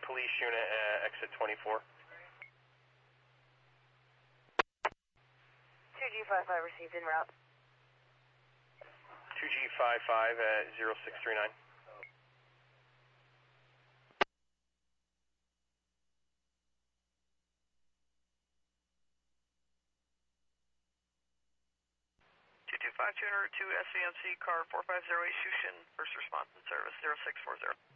police unit, exit 24. 2G55 received en route. 2G55 at 0639. To SVMC car 4508 Shushin, first response in service 0640.